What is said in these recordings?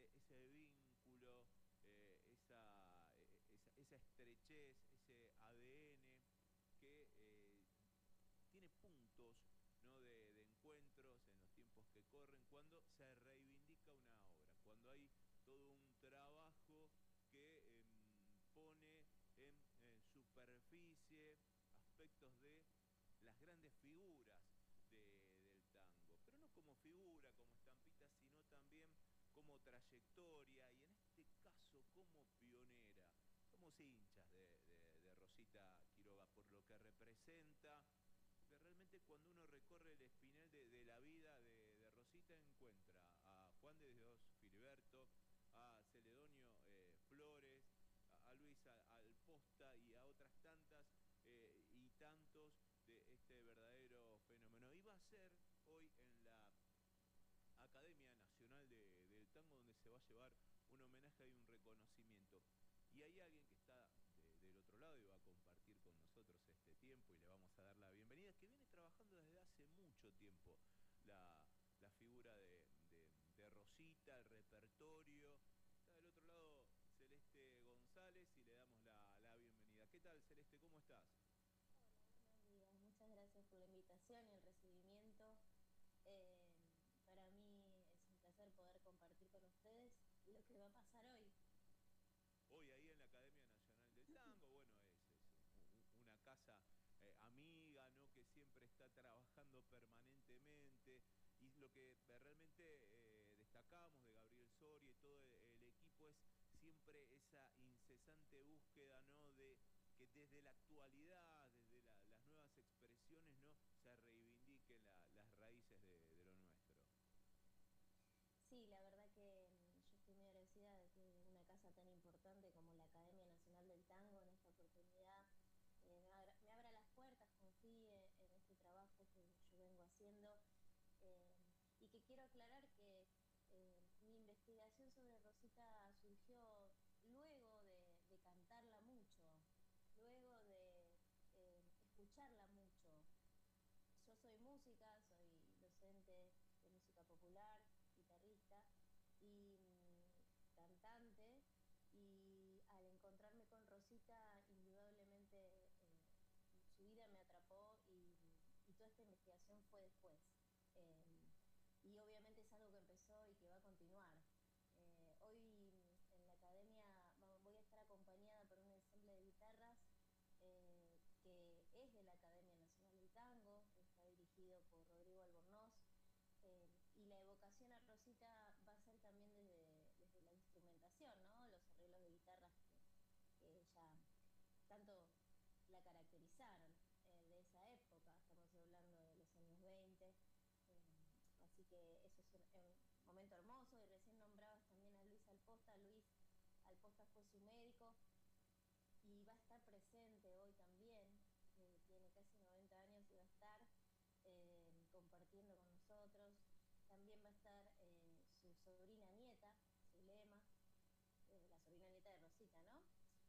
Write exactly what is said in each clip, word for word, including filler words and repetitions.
ese, ese vínculo, eh, esa, eh, esa, esa estrechez, ese A D N que eh, tiene puntos, ¿no?, de, de encuentros en los tiempos que corren, cuando se reivindica una obra, cuando hay todo un trabajo que em, pone en, en superficie aspectos de las grandes figuras de- del tango, pero no como figura, como estampita, sino también como trayectoria y en este caso como pionera. Somos hinchas de, de- de Rosita Quiroga por lo que representa, porque realmente cuando uno recorre el espinel de, de la vida de, de Rosita encuentra a Juan de Dios Filiberto, a Celedonio eh, Flores, a, a Luis Al- Alposta y a otras tantas eh, y tantos de este verdadero fenómeno. Y va a ser hoy en la Academia Nacional de- del Tango donde se va a llevar un homenaje y un reconocimiento. Y hay alguien que está de- del otro lado y va a compartir con nosotros este tiempo y le vamos a dar la bienvenida, que viene trabajando desde hace mucho tiempo la, la figura de, de- de Rosita, el repertorio. Está del otro lado Celeste González y le damos la, la bienvenida. ¿Qué tal, Celeste? ¿Cómo estás? Hola, buenos días. Muchas gracias por la invitación y el recibimiento. Eh, para mí es un placer poder compartir con ustedes lo que va a pasar hoy. Hoy ahí en la Academia Nacional del Tango, bueno, es, es u- u- una casa eh, amiga, ¿no?, que siempre está trabajando permanentemente. Y lo que eh, realmente eh, destacamos de Gabriel Soria y todo el, el equipo es siempre esa incesante búsqueda, ¿no?, de que desde la actualidad, desde la- las nuevas expresiones, ¿no?, se reivindiquen la- las raíces de, de lo nuestro. Sí, la verdad que mm, yo estoy muy agradecida de que una casa tan importante como la Academia Nacional del Tango en esta oportunidad eh, me, abra, me abra las puertas, confíe en este trabajo que yo vengo haciendo. Eh, y que quiero aclarar que eh, mi investigación sobre Rosita surgió luego de, de cantarla mucho, luego de eh, escucharla mucho. Yo soy música, soy docente de música popular, guitarrista y mm, cantante, y al encontrarme con Rosita, indudablemente eh, su vida me atrapó, y, y toda esta investigación fue después. Eh, y obviamente es algo que empezó y que va a continuar. Eh, hoy mm, en la academia voy a estar acompañada por un ensamble de guitarras eh, que es de la Academia Nacional del Tango, que está dirigido por Rodrigo Albornoz, eh, y la evocación a Rosita va a ser también desde, desde la instrumentación, ¿no? Los arreglos de guitarras que, que ella tanto la caracterizaron eh, de esa época, estamos hablando de los años veinte, eh, así que eso es un, un momento hermoso. Y recién nombrabas también a Luis Alposta. Luis Alposta fue su médico y va a estar presente hoy también. Eh, tiene casi noventa años y va a estar eh, compartiendo con nosotros. También va a estar eh, su sobrina nieta, Zulema, eh, la sobrina nieta de Rosita, ¿no?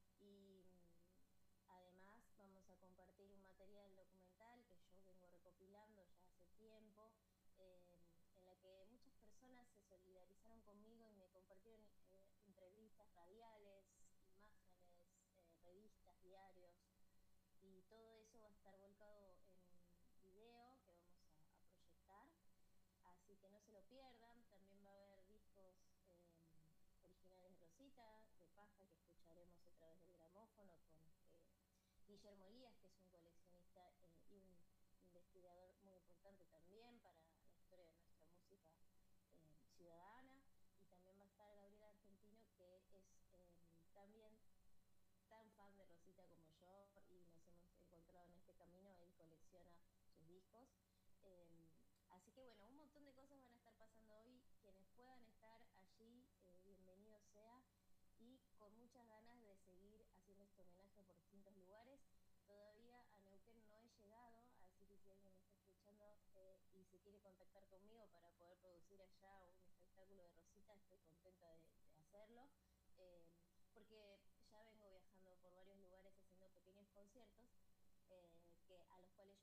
Y mm, además vamos a compartir un material documental que yo vengo recopilando ya hace tiempo, eh, en la que muchas personas se solidarizaron conmigo y me compartieron eh, entrevistas radiales, imágenes, eh, revistas, diarios, y todo eso va a estar volcado en un video que vamos a, a proyectar, así que no se lo pierdan. También va a haber discos eh, originales de Rosita, de Paja, que escucharemos a través del gramófono con eh, Guillermo Elías, que es un coleccionista eh, y un investigador muy importante también para la historia de nuestra música eh, ciudadana. Y también va a estar Gabriel Argentino, que es eh, también tan fan de Rosita como yo, y nos hemos encontrado en este camino. Él colecciona sus discos. Eh, así que bueno, un montón de cosas van a estar pasando hoy. Quienes puedan estar allí, eh, bienvenido sea, y con muchas ganas de seguir haciendo este homenaje por distintos lugares. Todavía a Neuquén no he llegado, así que si alguien me está escuchando eh, y se quiere contactar conmigo para poder producir allá un espectáculo de Rosita, estoy contenta de, de hacerlo. Eh, porque ya vengo viajando por varios lugares haciendo pequeños conciertos,